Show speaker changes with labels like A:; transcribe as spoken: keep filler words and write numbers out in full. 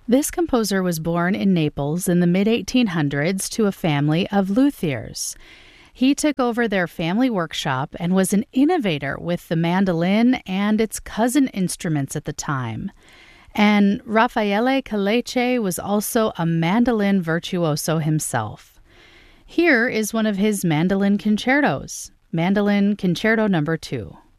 A: This composer was born in Naples in the mid eighteen hundreds to a family of luthiers. He took over their family workshop and was an innovator with the mandolin and its cousin instruments at the time. And Raffaele Calece was also a mandolin virtuoso himself. Here is one of his mandolin concertos, Mandolin Concerto Number Two.